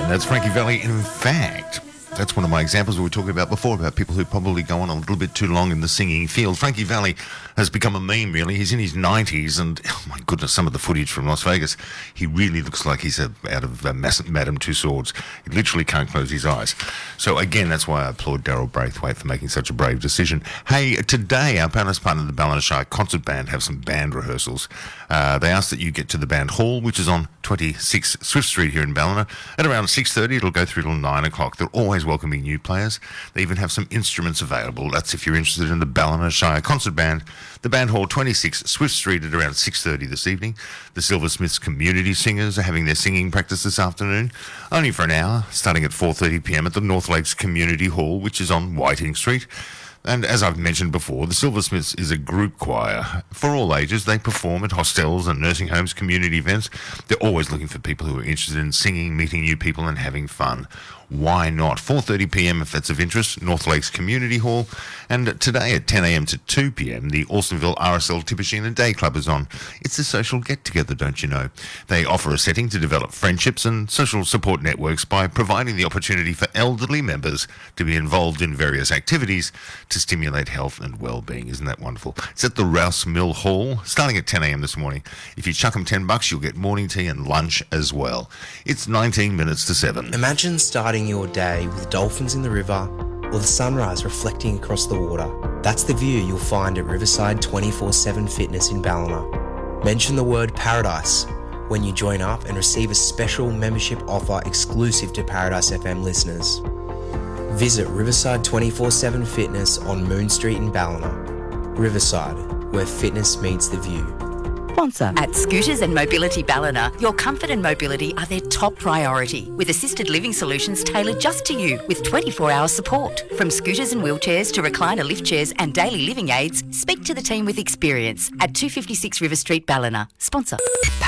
That's Frankie Valli. In fact, that's one of my examples we were talking about before, about people who probably go on a little bit too long in the singing field. Frankie Valli has become a meme, really. He's in his 90s, and, oh my goodness, some of the footage from Las Vegas, he really looks like he's out of Madame Tussauds. He literally can't close his eyes. So, again, that's why I applaud Daryl Braithwaite for making such a brave decision. Hey, today, our bonus partner, the Ballina Shire Concert Band, have some band rehearsals. They ask that you get to the band hall, which is on 26 Swift Street here in Ballina. At around 6:30, it'll go through till 9 o'clock. They're always welcoming new players. They even have some instruments available. That's if you're interested in the Ballina Shire Concert Band. The band hall, 26 Swift Street, at around 6:30 this evening. The Silversmiths Community Singers are having their singing practice this afternoon, only for an hour, starting at 4:30 p.m. at the North Lakes Community Hall, which is on Whiting Street. And as I've mentioned before, the Silversmiths is a group choir. For all ages, they perform at hostels and nursing homes, community events. They're always looking for people who are interested in singing, meeting new people and having fun. Why not? 4:30 p.m. if that's of interest, North Lakes Community Hall. And today at 10 a.m. to 2 p.m, the Alstonville RSL Tippersheen Day Club is on. It's a social get-together, don't you know? They offer a setting to develop friendships and social support networks by providing the opportunity for elderly members to be involved in various activities to stimulate health and well-being. Isn't that wonderful? It's at the Rouse Mill Hall, starting at 10 a.m. this morning. If you chuck them $10, you'll get morning tea and lunch as well. It's 19 minutes to 7. Imagine starting your day with dolphins in the river or the sunrise reflecting across the water. That's the view you'll find at Riverside 24/7 Fitness in Ballina. Mention the word paradise when you join up and receive a special membership offer exclusive to Paradise FM listeners. Visit Riverside 24/7 Fitness on Moon Street in Ballina. Riverside, where fitness meets the view. Sponsor. At Scooters and Mobility Ballina, your comfort and mobility are their top priority, with assisted living solutions tailored just to you with 24-hour support. From scooters and wheelchairs to recliner lift chairs and daily living aids, speak to the team with experience at 256 River Street, Ballina. Sponsor.